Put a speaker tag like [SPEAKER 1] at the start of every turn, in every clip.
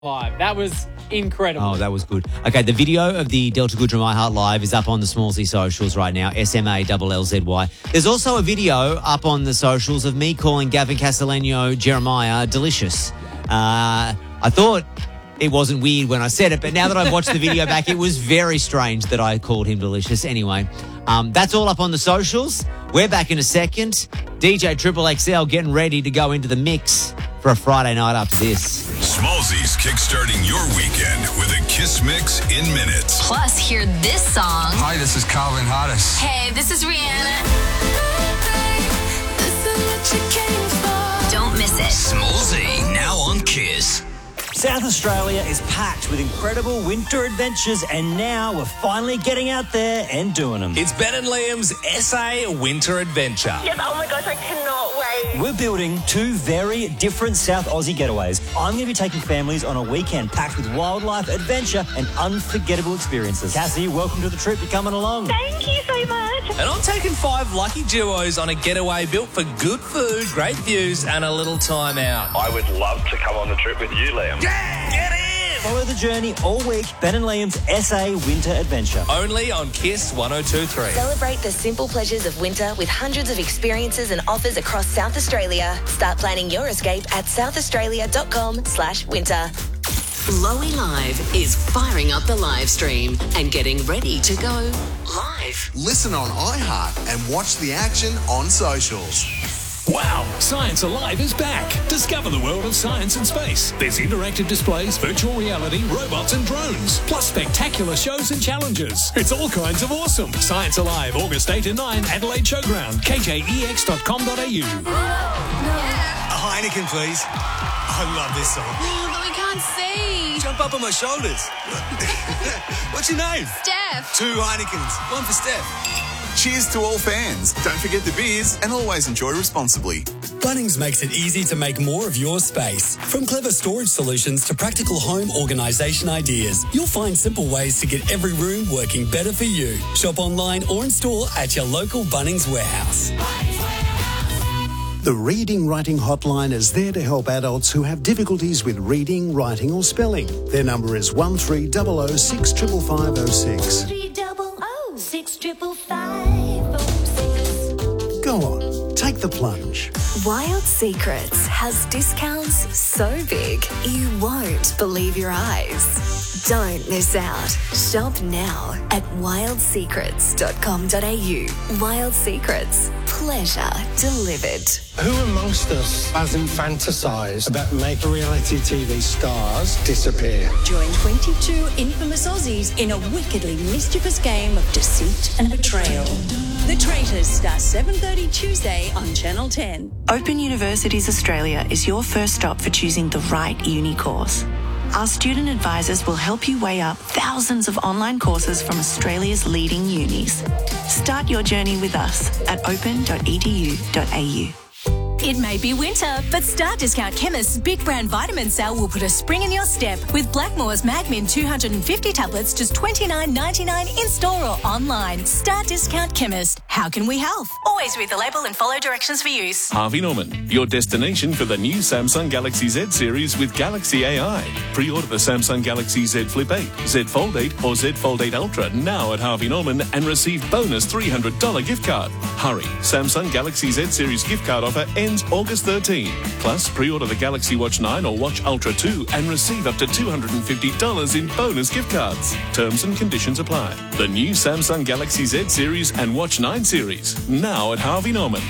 [SPEAKER 1] Live. That was incredible.
[SPEAKER 2] Oh, that was good. Okay, the video of the Delta Goodra My Heart Live is up on the Smallsy socials right now, SMALLZY. There's also a video up on the socials of me calling Gavin Castellano Jeremiah delicious. I thought it wasn't weird when I said it, but now that I've watched the video back, it was very strange that I called him delicious. Anyway, that's all up on the socials. We're back in a second. DJ Triple XL getting ready to go into the mix for a Friday night after this.
[SPEAKER 3] Smallzy's kickstarting your weekend with a Kiss Mix in minutes.
[SPEAKER 4] Plus, hear this song.
[SPEAKER 5] Hi, this is Calvin Harris.
[SPEAKER 4] Hey, this is Rihanna. Don't miss it.
[SPEAKER 6] Smallzy, now on Kiss.
[SPEAKER 7] South Australia is packed with incredible winter adventures, and now we're finally getting out there and doing them.
[SPEAKER 8] It's Ben and Liam's SA Winter Adventure.
[SPEAKER 9] Yes, oh my gosh, I cannot wait.
[SPEAKER 7] We're building two very different South Aussie getaways. I'm going to be taking families on a weekend packed with wildlife, adventure, and unforgettable experiences. Cassie, welcome to the trip. You're coming along.
[SPEAKER 9] Thank you so much.
[SPEAKER 8] And I'm taking 5 lucky duos on a getaway built for good food, great views, and a little time out.
[SPEAKER 10] I would love to come on the trip with you, Liam.
[SPEAKER 8] Get in!
[SPEAKER 7] Follow the journey all week. Ben and Liam's SA Winter Adventure.
[SPEAKER 8] Only on Kiss 102.3.
[SPEAKER 4] Celebrate the simple pleasures of winter with hundreds of experiences and offers across South Australia. Start planning your escape at southaustralia.com/winter.
[SPEAKER 11] Lowy Live is firing up the live stream and getting ready to go live.
[SPEAKER 12] Listen on iHeart and watch the action on socials.
[SPEAKER 13] Wow, Science Alive is back. Discover the world of science and space. There's interactive displays, virtual reality, robots and drones, plus spectacular shows and challenges. It's all kinds of awesome. Science Alive, August 8 and 9, Adelaide Showground, kjex.com.au.
[SPEAKER 12] A Heineken, please. I love this song.
[SPEAKER 14] But we can't see.
[SPEAKER 12] Jump up on my shoulders. What's your name?
[SPEAKER 14] Steph.
[SPEAKER 12] 2 Heinekens, one for Steph. Cheers to all fans. Don't forget the beers and always enjoy responsibly.
[SPEAKER 15] Bunnings makes it easy to make more of your space. From clever storage solutions to practical home organisation ideas, you'll find simple ways to get every room working better for you. Shop online or in store at your local Bunnings warehouse.
[SPEAKER 16] The Reading Writing Hotline is there to help adults who have difficulties with reading, writing or spelling. Their number is 1300 65506.
[SPEAKER 9] 300 65506.
[SPEAKER 16] Go on, take the plunge.
[SPEAKER 17] Wild Secrets has discounts so big you won't believe your eyes. Don't miss out. Shop now at wildsecrets.com.au. Wild Secrets. Pleasure delivered.
[SPEAKER 18] Who amongst us hasn't fantasised about making reality TV stars disappear?
[SPEAKER 19] Join 22 infamous Aussies in a wickedly mischievous game of deceit and betrayal. The Traitors starts 7:30 Tuesday on Channel 10.
[SPEAKER 20] Open Universities Australia is your first stop for choosing the right uni course. Our student advisors will help you weigh up thousands of online courses from Australia's leading unis. Start your journey with us at open.edu.au.
[SPEAKER 6] It may be winter, but Star Discount Chemist's big brand vitamin sale will put a spring in your step with Blackmore's Magmin 250 tablets just $29.99 in store or online. Star Discount Chemist. How can we help? Always read the label and follow directions for use.
[SPEAKER 3] Harvey Norman, your destination for the new Samsung Galaxy Z series with Galaxy AI. Pre-order the Samsung Galaxy Z Flip 8, Z Fold 8 or Z Fold 8 Ultra now at Harvey Norman and receive bonus $300 gift card. Hurry, Samsung Galaxy Z series gift card offer ends August 13. Plus, pre-order the Galaxy Watch 9 or Watch Ultra 2 and receive up to $250 in bonus gift cards. Terms and conditions apply. The new Samsung Galaxy Z series and Watch 9 series, now at Harvey Norman.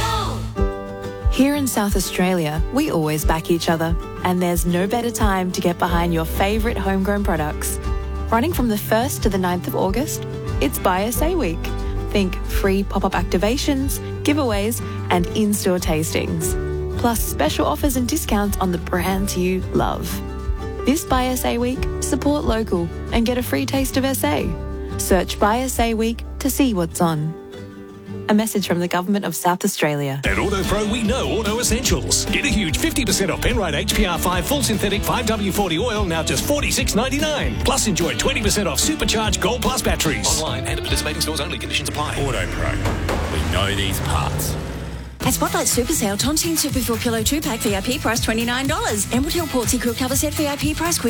[SPEAKER 4] Here in South Australia, we always back each other, and there's no better time to get behind your favourite homegrown products. Running from the 1st to the 9th of August, it's Buy SA Week. Think free pop-up activations, giveaways, and in-store tastings. Plus special offers and discounts on the brands you love. This Buy SA Week, support local and get a free taste of SA. Search Buy SA Week to see what's on. A message from the Government of South Australia.
[SPEAKER 13] At AutoPro, we know auto essentials. Get a huge 50% off Penrite HPR5 full synthetic 5W40 oil, now just $46.99. Plus enjoy 20% off supercharged Gold Plus batteries.
[SPEAKER 2] Online and at participating stores only. Conditions apply. AutoPro. We know these parts.
[SPEAKER 19] At Spotlight Super Sale, Tontine Super Fill Pillow 2-pack VIP price $29. Emerald Hill Portsea Quilt Cover Set VIP price